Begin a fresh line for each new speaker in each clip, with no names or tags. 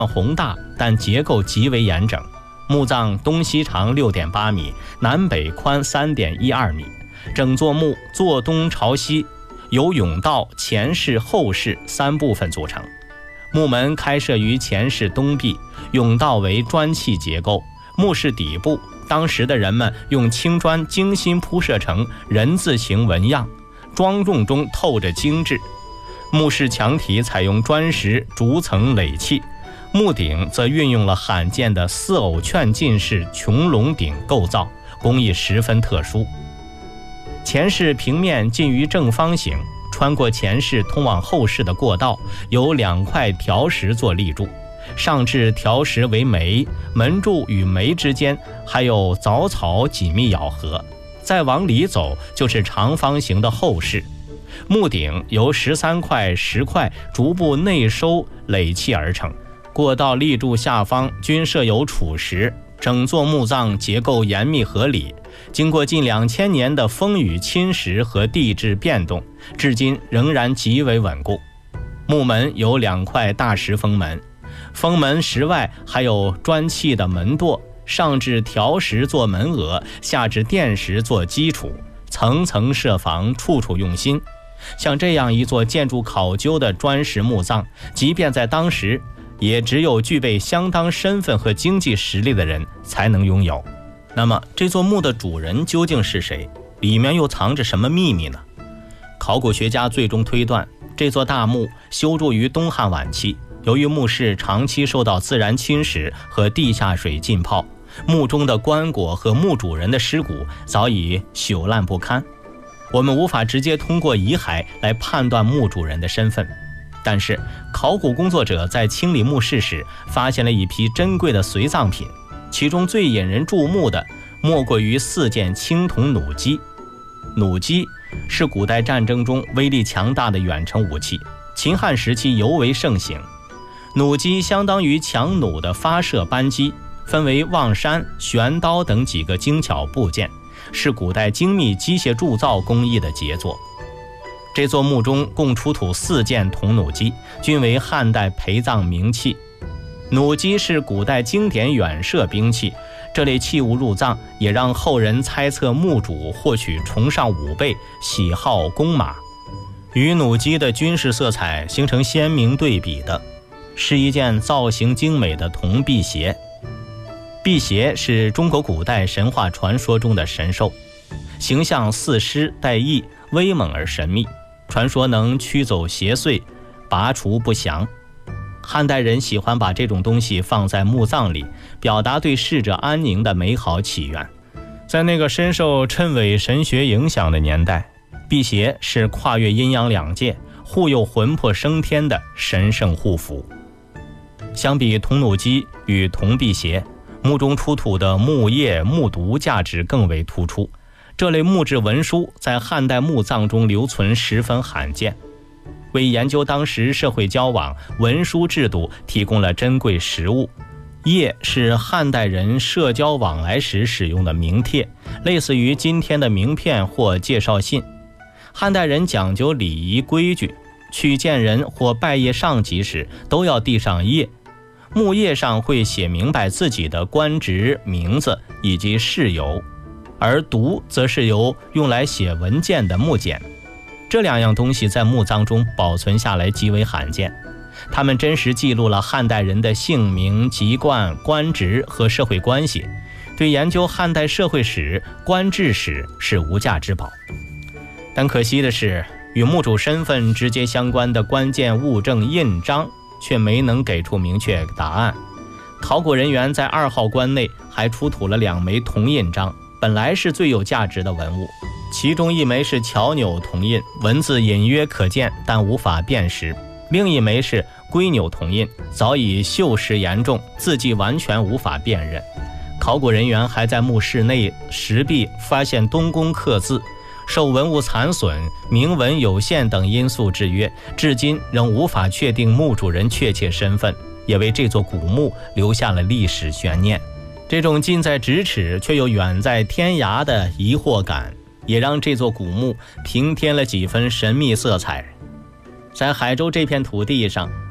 宏大，但结构极为严整。墓葬东西长6.8米，南北宽3.12米。整座墓坐东朝西，由甬道、前室、后室3部分组成。墓门开设于前室东壁，甬道为砖砌结构。墓室底部，当时的人们用青砖精心铺设成人字形纹样，庄重中透着精致。墓室墙体采用砖石逐层垒砌，墓顶则运用了罕见的4偶券进式穹隆顶构造，工艺十分特殊。前室平面近于正方形，穿过前室通往后室的过道由2块条石做立柱，上至条石为眉，门柱与眉之间还有藻草紧密咬合。再往里走就是长方形的后室，墓顶由13块10块逐步内收垒砌而成，过道立柱下方均设有储石。整座墓葬结构严密合理，经过近2000年的风雨侵蚀和地质变动，至今仍然极为稳固。墓门有2块大石封门，封门石外还有砖砌的门垛，上至条石做门额，下至垫石做基础，层层设防，处处用心。像这样一座建筑考究的砖石墓葬，即便在当时，也只有具备相当身份和经济实力的人才能拥有。那么这座墓的主人究竟是谁？里面又藏着什么秘密呢？考古学家最终推断，这座大墓修筑于东汉晚期，由于墓室长期受到自然侵蚀和地下水浸泡，墓中的棺椁和墓主人的尸骨早已朽烂不堪，我们无法直接通过遗骸来判断墓主人的身份。但是考古工作者在清理墓室时发现了一批珍贵的随葬品，其中最引人注目的莫过于4件青铜弩机。弩机是古代战争中威力强大的远程武器，秦汉时期尤为盛行。弩机相当于强弩的发射扳机，分为望山、旋刀等几个精巧部件，是古代精密机械铸造工艺的杰作。这座墓中共出土4件铜弩机，均为汉代陪葬名器。弩机是古代经典远射兵器，这类器物入葬也让后人猜测墓主或许崇尚武备，喜好弓马。与弩机的军事色彩形成鲜明对比的是一件造型精美的铜辟邪。辟邪是中国古代神话传说中的神兽，形象似狮带翼，威猛而神秘，传说能驱走邪祟，拔除不祥。汉代人喜欢把这种东西放在墓葬里，表达对逝者安宁的美好祈愿。在那个深受谶纬神学影响的年代，辟邪是跨越阴阳两界，护佑魂魄升天的神圣护符。相比铜弩机与铜辟邪，墓中出土的木叶、木牍价值更为突出。这类木质文书在汉代墓葬中留存十分罕见，为研究当时社会交往、文书制度提供了珍贵实物。页是汉代人社交往来时使用的名帖，类似于今天的名片或介绍信。汉代人讲究礼仪规矩，去见人或拜谒上级时都要递上页，墓页上会写明白自己的官职、名字以及事由，而牍则是由用来写文件的木简。这2样东西在墓葬中保存下来极为罕见，它们真实记录了汉代人的姓名、籍贯、官职和社会关系，对研究汉代社会史、官制史是无价之宝。但可惜的是，与墓主身份直接相关的关键物证印章却没能给出明确答案。考古人员在2号棺内还出土了2枚铜印章，本来是最有价值的文物，其中一枚是巧钮铜印，文字隐约可见，但无法辨识；另一枚是龟钮铜印，早已锈蚀严重，字迹完全无法辨认。考古人员还在墓室内石壁发现东宫刻字，受文物残损、铭文有限等因素制约，至今仍无法确定墓主人确切身份，也为这座古墓留下了历史悬念。这种近在咫尺却又远在天涯的疑惑感，也让这座古墓平添了几分神秘色彩。在海州这片土地上，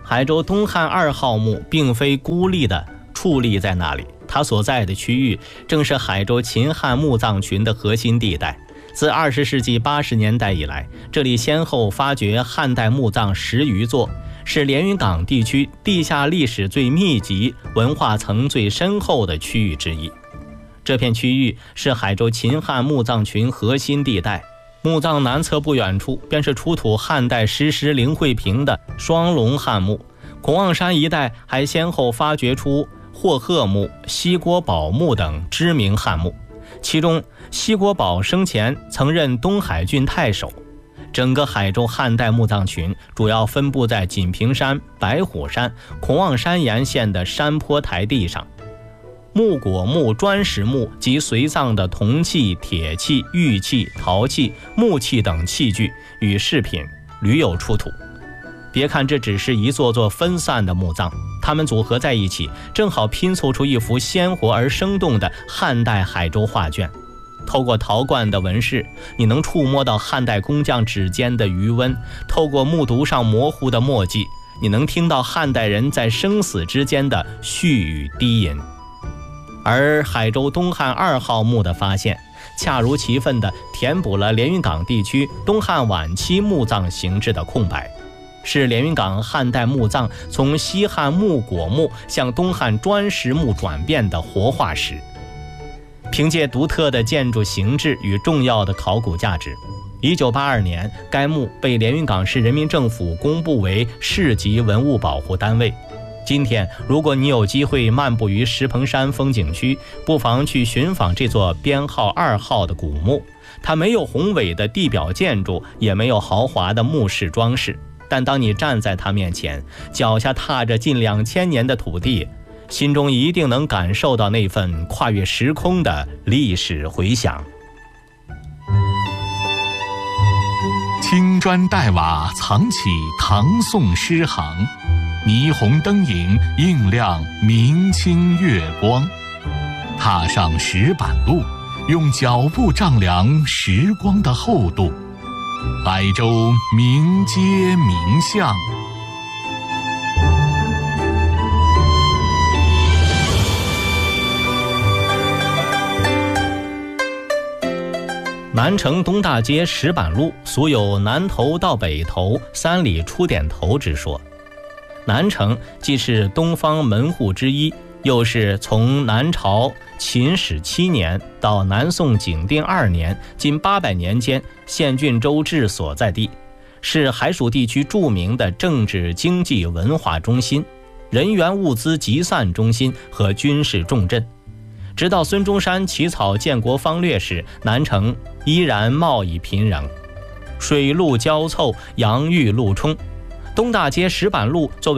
海州东汉2号墓并非孤立的矗立在那里，它所在的区域正是海州秦汉墓葬群的核心地带。自20世纪80年代以来，这里先后发掘汉代墓葬10余座，是连云港地区地下历史最密集、文化层最深厚的区域之一。这片区域是海州秦汉墓葬群核心地带，墓葬南侧不远处便是出土汉代诗师林惠平的双龙汉墓。孔望山一带还先后发掘出霍赫墓、西郭宝墓等知名汉墓，其中西郭宝生前曾任东海郡太守。整个海州汉代墓葬群主要分布在锦屏山、白虎山、孔望山沿线的山坡台地上。木椁墓、砖石墓及随葬的铜器、铁器、玉器、陶器、木器等器具与饰品屡有出土。别看这只是一座座分散的墓葬，它们组合在一起，正好拼凑出一幅鲜活而生动的汉代海州画卷。透过陶罐的纹饰，你能触摸到汉代工匠指尖的余温；透过木牍上模糊的墨迹，你能听到汉代人在生死之间的絮语低吟。而海州东汉2号墓的发现，恰如其分地填补了连云港地区东汉晚期墓葬形制的空白，是连云港汉代墓葬从西汉木椁墓向东汉砖石墓转变的活化石。凭借独特的建筑形制与重要的考古价值，1982年该墓被连云港市人民政府公布为市级文物保护单位。今天如果你有机会漫步于石棚山风景区，不妨去寻访这座编号2号的古墓。它没有宏伟的地表建筑，也没有豪华的墓室装饰，但当你站在它面前，脚下踏着近2000年的土地，心中一定能感受到那份跨越时空的历史回响。
青砖黛瓦藏起唐宋诗行，霓虹灯影映亮明清月光。踏上石板路，用脚步丈量时光的厚度。海州名街名巷。
南城东大街石板路俗有南头到北头3里出点头之说。南城既是东方门户之一，又是从南朝秦始7年到南宋景定2年近800年间县郡州治所在地，是海蜀地区著名的政治经济文化中心、人员物资集散中心和军事重镇。直到孙中山起草建国方略时，南城依然贸易频仍，水陆交凑，洋溢路冲。东大街石板路作为